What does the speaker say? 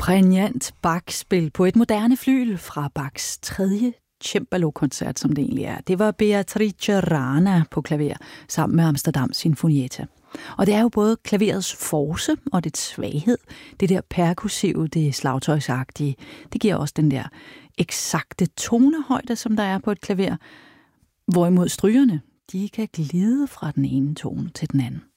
Prægnant Bach-spil på et moderne flygel fra Bachs 3. cembalo-koncert, som det egentlig er. Det var Beatrice Rana på klaver sammen med Amsterdam Sinfonietta. Og det er jo både klaverets force og dets svaghed. Det der perkussive, det slagtøjsagtige, det giver også den der eksakte tonehøjde, som der er på et klaver. Hvorimod strygerne, de kan glide fra den ene tone til den anden.